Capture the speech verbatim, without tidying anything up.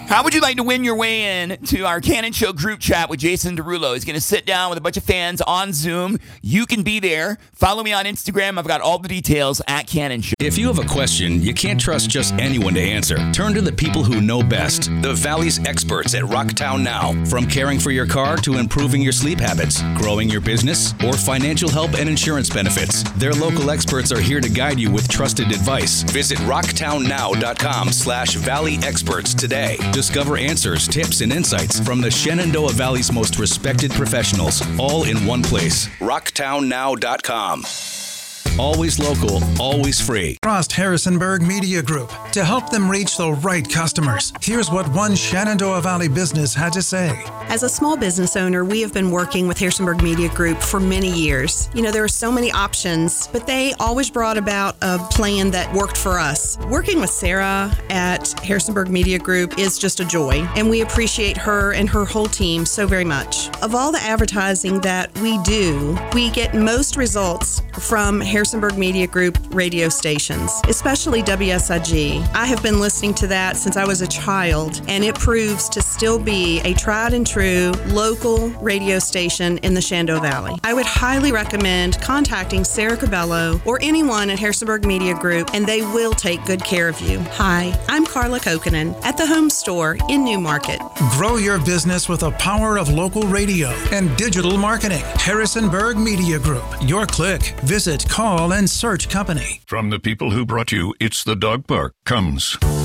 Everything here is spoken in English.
How would you like to win your way in to our Cannon Show group chat with Jason Derulo? He's going to sit down with a bunch of fans on Zoom. You can be there. Follow me on Instagram. I've got all the details at Cannon Show. If you have a question, you can't trust just anyone to answer. Turn to the people who know best. The Valley's experts at Rocktown Now. From caring for your car to improving your sleep habits, growing your business, or financial help and insurance benefits. Their local experts are here to guide you with trusted advice. Visit rocktownnow.com slash Valley Experts today. Discover answers, tips, and insights from the Shenandoah Valley's most respected professionals, all in one place. rocktown now dot com. Always local, always free. Trust Harrisonburg Media Group to help them reach the right customers. Here's what one Shenandoah Valley business had to say. As a small business owner, we have been working with Harrisonburg Media Group for many years. You know, there are so many options, but they always brought about a plan that worked for us. Working with Sarah at Harrisonburg Media Group is just a joy, and we appreciate her and her whole team so very much. Of all the advertising that we do, we get most results from Harrisonburg Media Group radio stations, especially W S I G. I have been listening to that since I was a child, and it proves to still be a tried and true local radio station in the Shenandoah Valley. I would highly recommend contacting Sarah Cabello or anyone at Harrisonburg Media Group, and they will take good care of you. Hi, I'm Carla Kokkonen at the Home Store in Newmarket. Grow your business with the power of local radio and digital marketing. Harrisonburg Media Group. Your click. Visit, call, and search company. From the people who brought you It's the Dog Park comes